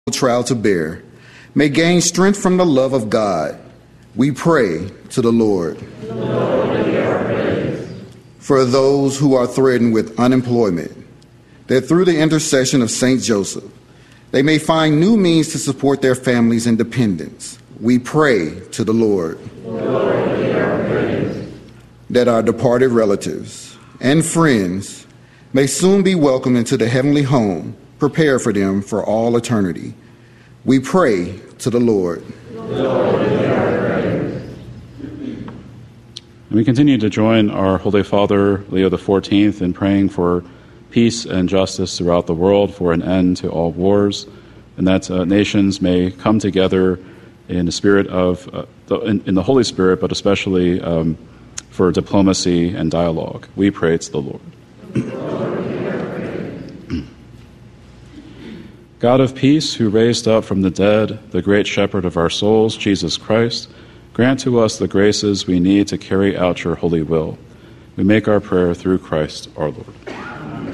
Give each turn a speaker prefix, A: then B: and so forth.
A: trial to bear, may gain strength from the love of God. We pray to the Lord. For those who are threatened with unemployment, that through the intercession of Saint Joseph, they may find new means to support their families' independence. We pray to the Lord. That our departed relatives and friends may soon be welcomed into the heavenly home prepared for them for all eternity. We pray to the Lord.
B: We continue to join our Holy Father, Leo XIV, in praying for peace and justice throughout the world, for an end to all wars, and that nations may come together in the spirit of, in the Holy Spirit, but especially for diplomacy and dialogue. We pray to the Lord. God of peace, who raised up from the dead the great shepherd of our souls, Jesus Christ, grant to us the graces we need to carry out your holy will. We make our prayer through Christ our Lord.